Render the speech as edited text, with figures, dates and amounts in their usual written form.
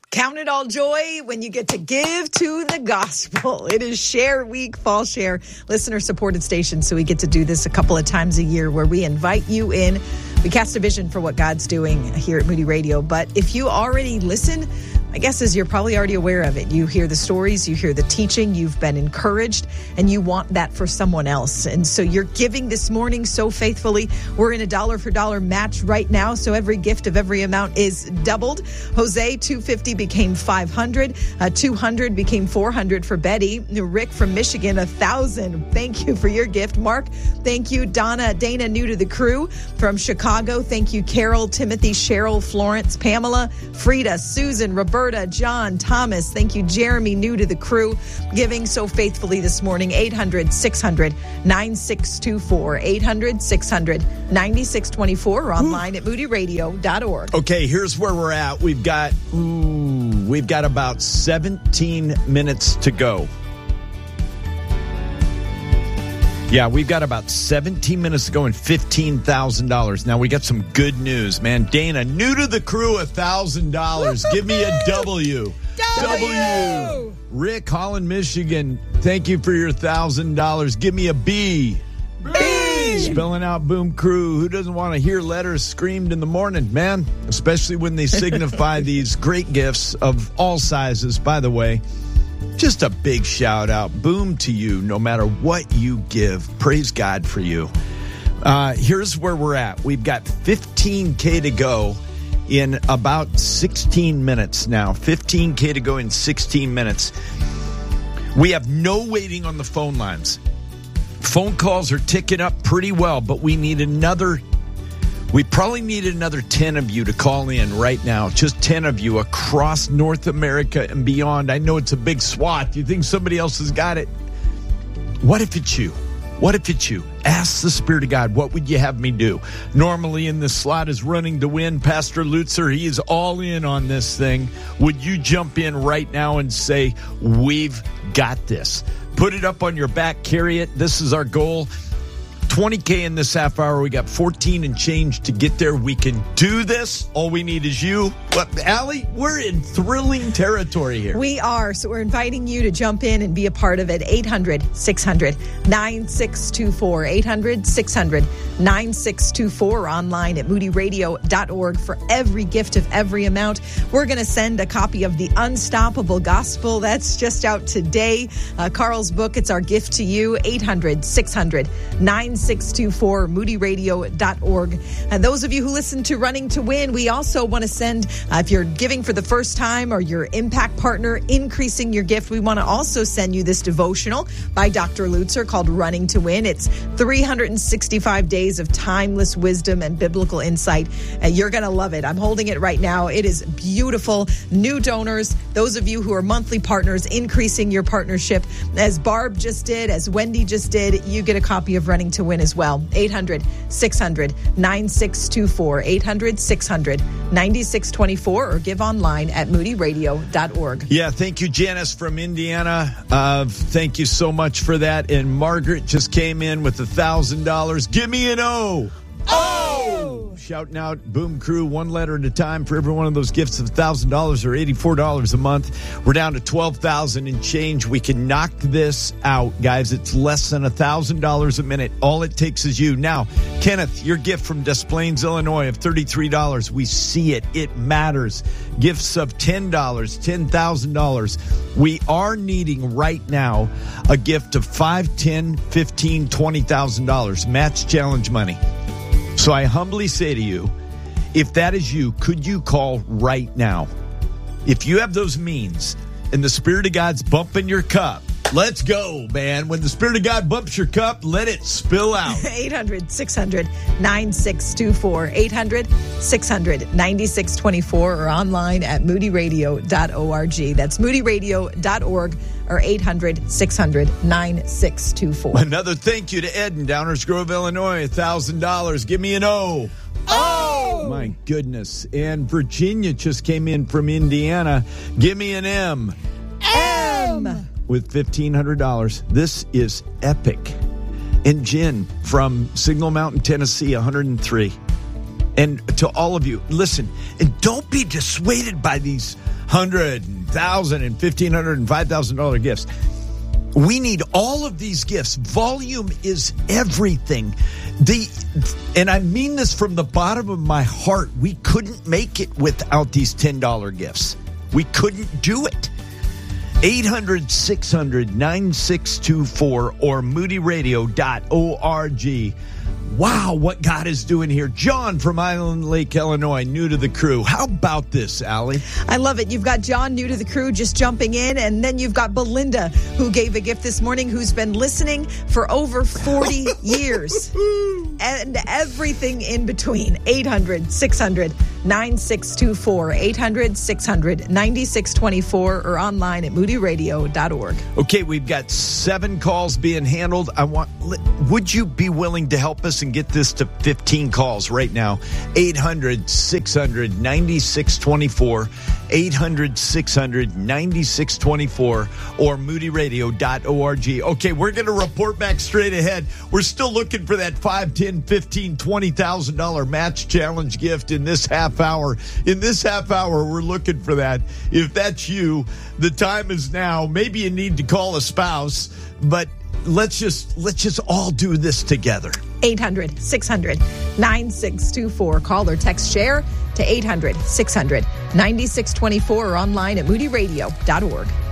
Count it all joy when you get to give to the gospel. It is Share Week, Fall Share, listener-supported station, so we get to do this a couple of times a year where we invite you in. We cast a vision for what God's doing here at Moody Radio. But if you already listen, my guess is you're probably already aware of it. You hear the stories, you hear the teaching, you've been encouraged, and you want that for someone else. And so you're giving this morning so faithfully. We're in a dollar-for-dollar match right now, so every gift of every amount is doubled. Jose, $250 became $500. $200 became $400 for Betty. Rick from Michigan, $1,000. Thank you for your gift. Mark, thank you. Dana, new to the crew from Chicago. Thank you, Carol, Timothy, Cheryl, Florence, Pamela, Frida, Susan, Roberta, John, Thomas. Thank you, Jeremy, new to the crew, giving so faithfully this morning. 800-600-9624. 800-600-9624 or online at moodyradio.org. Okay, here's where we're at. We've got about 17 minutes to go. Yeah, we've got about 17 minutes to go and $15,000. Now, we got some good news, man. Dana, new to the crew, $1,000. Give me a W. W. Rick, Holland, Michigan, thank you for your $1,000. Give me a B. B. Spelling out Boom Crew. Who doesn't want to hear letters screamed in the morning, man? Especially when they signify these great gifts of all sizes, by the way. Just a big shout out. Boom to you, no matter what you give. Praise God for you. Here's where we're at. We've got 15K to go in about 16 minutes now. 15K to go in 16 minutes. We have no waiting on the phone lines. Phone calls are ticking up pretty well, but we probably need another 10 of you to call in right now. Just 10 of you across North America and beyond. I know it's a big swath. You think somebody else has got it? What if it's you? What if it's you? Ask the Spirit of God, what would you have me do? Normally in this slot is Running to Win. Pastor Lutzer, he is all in on this thing. Would you jump in right now and say, we've got this? Put it up on your back, carry it. This is our goal. 20K in this half hour. We got 14 and change to get there. We can do this. All we need is you. But, Allie, we're in thrilling territory here. We are. So we're inviting you to jump in and be a part of it. 800-600-9624. 800-600-9624. Online at moodyradio.org for every gift of every amount. We're going to send a copy of The Unstoppable Gospel. That's just out today. Carl's book, it's our gift to you. 800-600-9624. moodyradio.org. And those of you who listen to Running to Win, we also want to send, if you're giving for the first time or your impact partner, increasing your gift, we want to also send you this devotional by Dr. Lutzer called Running to Win. It's 365 days of timeless wisdom and biblical insight. You're going to love it. I'm holding it right now. It is beautiful. New donors, those of you who are monthly partners, increasing your partnership. As Barb just did, as Wendy just did, you get a copy of Running to Win as well. 800-600-9624. 800-600-9624 or give online at moodyradio.org. Yeah, thank you, Janice from Indiana. Thank you so much for that. And Margaret just came in with $1,000. Give me an O. Oh! Shouting out Boom Crew one letter at a time for every one of those gifts of $1,000 or $84 a month. We're down to $12,000 and change. We can knock this out, guys. It's less than $1,000 a minute. All it takes is you. Now, Kenneth, your gift from Des Plaines, Illinois of $33. We see it. It matters. Gifts of $10, $10,000. We are needing right now a gift of $5,000, $10,000, $15,000, $20,000. Match challenge money. So I humbly say to you, if that is you, could you call right now? If you have those means and the Spirit of God's bumping your cup, let's go, man. When the Spirit of God bumps your cup, let it spill out. 800-600-9624. 800-600-9624 or online at moodyradio.org. That's moodyradio.org or 800-600-9624. Another thank you to Ed in Downers Grove, Illinois. $1,000. Give me an O. Oh! My goodness. And Virginia just came in from Indiana. Give me an M. M. With $1,500. This is epic. And Jen from Signal Mountain, Tennessee, 103. And to all of you, listen, and don't be dissuaded by these $100, $1,000, and $1,500 and $5,000 gifts. We need all of these gifts. Volume is everything. And I mean this from the bottom of my heart. We couldn't make it without these $10 gifts. We couldn't do it. 800-600-9624 or moodyradio.org. Wow, what God is doing here. John from Island Lake, Illinois, new to the crew. How about this, Allie? I love it. You've got John, new to the crew, just jumping in. And then you've got Belinda, who gave a gift this morning, who's been listening for over 40 years. And everything in between. 800-600-9624. 800-600-9624 or online at moodyradio.org. Okay, we've got 7 calls being handled. Would you be willing to help us and get this to 15 calls right now? 800-600-9624. 800-600-9624 or moodyradio.org. Okay, we're going to report back straight ahead. We're still looking for that $5, $10, $15, $20,000 match challenge gift in this half hour. In this half hour, we're looking for that. If that's you, the time is now. Maybe you need to call a spouse, but let's just all do this together. 800-600-9624. Call or text share to 800-600-9624 or online at moodyradio.org.